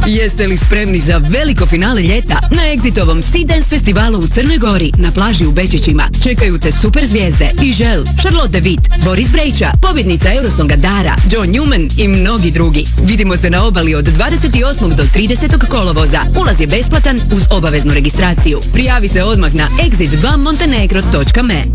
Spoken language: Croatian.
Jeste li spremni za veliko finale ljeta na Exitovom Sea Dance festivalu u Crnoj Gori na plaži u Bečićima? Čekaju te super zvijezde Ižel, Charlotte Witt, Boris Brejča, pobjednica Eurosonga Dara, John Newman i mnogi drugi. Vidimo se na obali od 28. do 30. kolovoza. Ulaz je besplatan uz obaveznu registraciju. Prijavi se odmah na exit2montenegro.me.